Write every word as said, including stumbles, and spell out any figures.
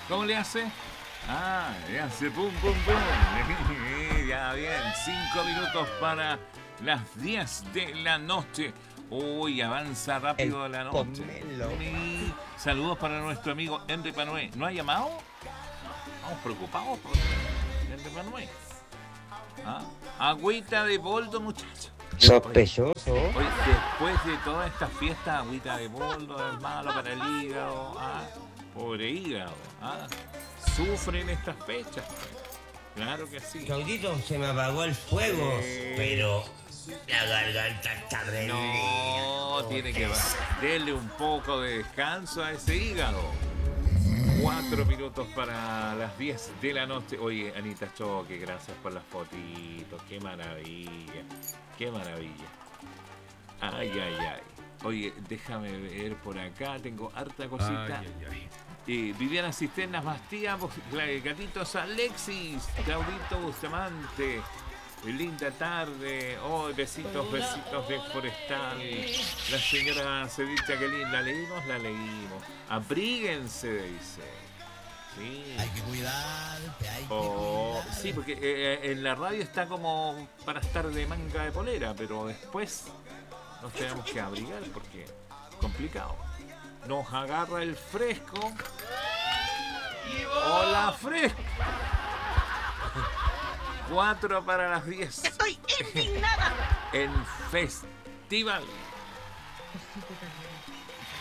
¿Cómo le hace? Ah, le hace pum, pum, pum. Ya bien, cinco minutos para las diez de la noche. Uy, avanza rápido El la noche. pomelo. Y saludos para nuestro amigo Henry Panoé. ¿No ha llamado? Estamos preocupados por Henry Panoé. ¿Ah? Agüita de boldo, muchachos. Sospechoso. Oye, después de toda esta fiesta, agüita de boldo es malo para el hígado. ¿Ah? Pobre hígado. ¿Ah? Sufren estas fechas. Claro que sí. Claudito, se me apagó el fuego, Eh, pero la garganta está prendida. No, tiene que darle un poco de descanso a ese hígado. Cuatro minutos para las diez de la noche. Oye, Anita Choque, gracias por las fotitos. Qué maravilla. Qué maravilla. Ay, ay, ay. Oye, déjame ver por acá. Tengo harta cosita. Ay, ay, ay. Eh, Viviana Cisternas Bastías, Gatitos Alexis, Claudito Bustamante. Linda tarde. Oh, besitos, besitos de Forestal. La señora Cedita, qué linda. ¿Leímos? La leímos. Abríguense, dice. Sí. Hay que cuidarte, hay que Oh, cuidarte. sí, porque eh, en la radio está como para estar de manga de polera, pero después nos tenemos que abrigar porque es complicado. Nos agarra el fresco. ¡Hola, fresco! Cuatro para las diez. ¡Estoy indignada! En festival.